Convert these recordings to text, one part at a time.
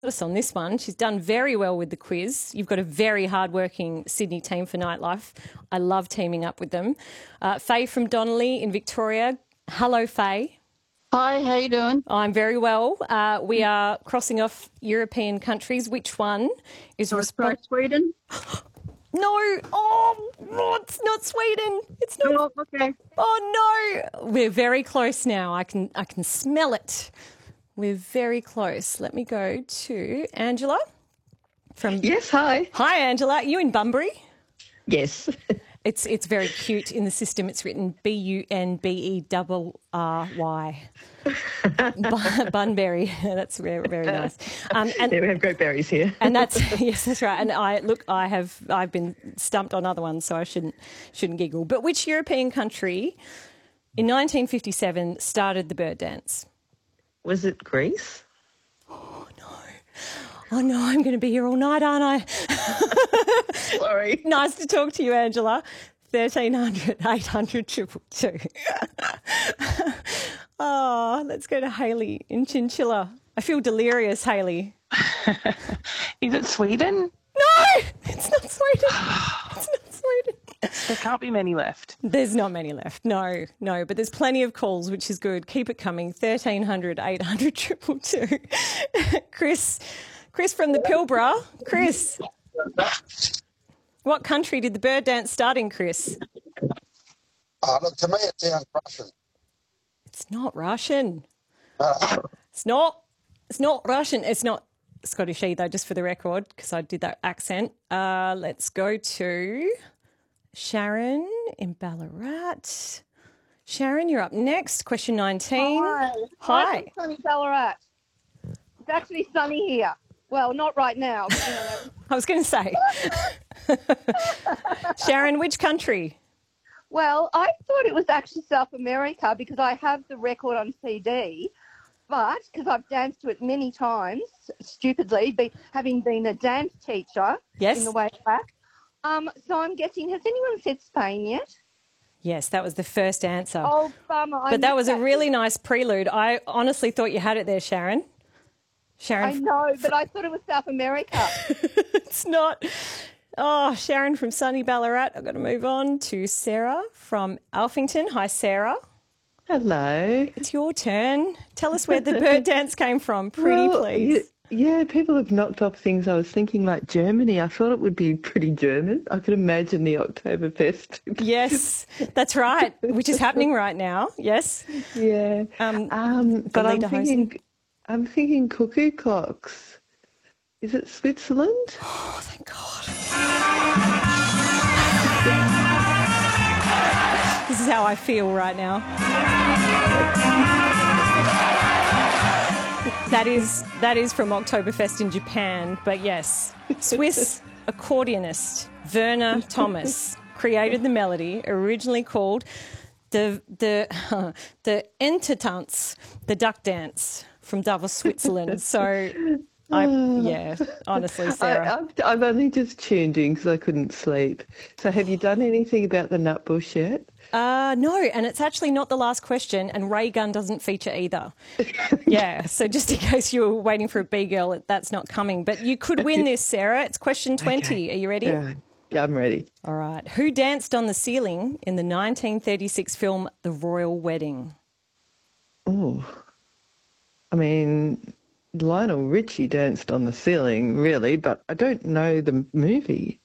us on this one. She's done very well with the quiz. You've got a very hard-working Sydney team for Nightlife. I love teaming up with them. Faye from Donnelly in Victoria. Hello, Faye. Hi, how you doing? I'm very well. We are crossing off European countries. Which one is responsible? Sweden? No. Oh, it's not Sweden. It's not. Oh, okay. Oh, no. We're very close now. I can smell it. We're very close. Let me go to Angela. Yes, hi. Hi, Angela. Are you in Bunbury? Yes. It's very cute in the system. It's written Bunberry. Bunbury. That's very, very nice. And we have great berries here. And yes, that's right. And I've been stumped on other ones, so I shouldn't giggle. But which European country in 1957 started the bird dance? Was it Greece? Oh, no, I'm going to be here all night, aren't I? Sorry. Nice to talk to you, Angela. 1300 800 222. Oh, let's go to Hayley in Chinchilla. I feel delirious, Hayley. Is it Sweden? No, it's not Sweden. It's not Sweden. There can't be many left. There's not many left. No, but there's plenty of calls, which is good. Keep it coming. 1300 800 222. Chris from the Pilbara. Chris, what country did the bird dance start in, Chris? Look, to me it sounds Russian. It's not Russian. It's not Russian. It's not Scottish either, just for the record, because I did that accent. Let's go to Sharon in Ballarat. Sharon, you're up next. Question 19. Hi. Hi. I'm from sunny Ballarat. It's actually sunny here. Well, not right now. But, you know. I was going to say. Sharon, which country? Well, I thought it was actually South America because I have the record on CD, but because I've danced to it many times, stupidly, having been a dance teacher in the way back. So I'm guessing, has anyone said Spain yet? Yes, that was the first answer. Oh, bummer. But that was a really nice prelude. I honestly thought you had it there, Sharon. I know, but I thought it was South America. It's not. Oh, Sharon from sunny Ballarat. I've got to move on to Sarah from Alphington. Hi, Sarah. Hello. It's your turn. Tell us where the bird dance came from. Please. Yeah, people have knocked off things. I was thinking like Germany. I thought it would be pretty German. I could imagine the Oktoberfest. Yes, that's right, which is happening right now. Yes. Yeah. But I'm thinking cuckoo clocks. Is it Switzerland? Oh, thank God. This is how I feel right now. That is from Oktoberfest in Japan, but yes, Swiss accordionist Werner Thomas created the melody, originally called the Entertanz, the duck dance from Davos, Switzerland. So, honestly, Sarah. I've only just tuned in because I couldn't sleep. So have you done anything about the nutbush yet? No, and it's actually not the last question, and Ray Gun doesn't feature either. Yeah, so just in case you were waiting for a B-girl, that's not coming. But you could win this, Sarah. It's question 20. Okay. Are you ready? Yeah, I'm ready. All right. Who danced on the ceiling in the 1936 film The Royal Wedding? Oh, I mean, Lionel Richie danced on the ceiling, really, but I don't know the movie.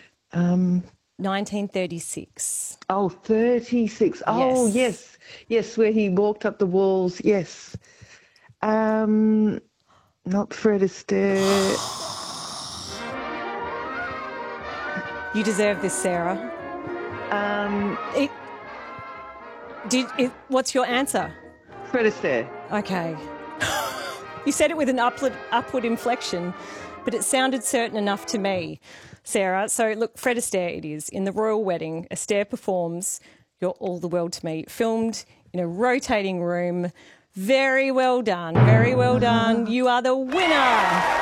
1936. Oh, 36. Oh, yes. Yes, where he walked up the walls. Yes. Not Fred Astaire. You deserve this, Sarah. What's your answer? Fred Astaire. Okay. You said it with an upward inflection, but it sounded certain enough to me, Sarah. So, look, Fred Astaire it is. In The Royal Wedding, Astaire performs You're All the World to Me, filmed in a rotating room. Very well done. Very well done. You are the winner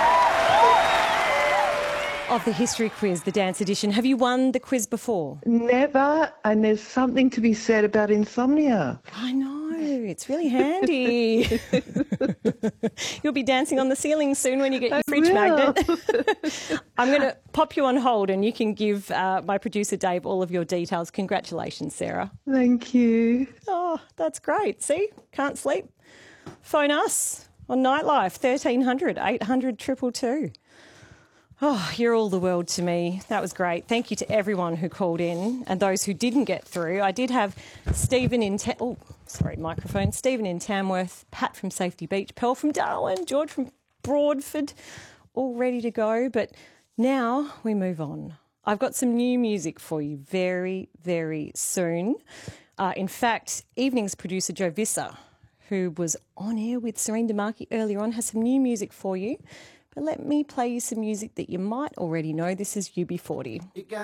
of the history quiz, the dance edition. Have you won the quiz before? Never, and there's something to be said about insomnia. I know. It's really handy. You'll be dancing on the ceiling soon when you get your fridge magnet. I'm going to pop you on hold and you can give my producer Dave all of your details. Congratulations, Sarah. Thank you. Oh, that's great. See, can't sleep. Phone us on Nightlife, 1300 800 222. Oh, you're all the world to me. That was great. Thank you to everyone who called in and those who didn't get through. I did have Stephen in Stephen in Tamworth, Pat from Safety Beach, Pearl from Darwin, George from Broadford, all ready to go. But now we move on. I've got some new music for you very, very soon. In fact, evening's producer Joe Visser, who was on air with Serene DeMarchi earlier on, has some new music for you. But let me play you some music that you might already know. This is UB40.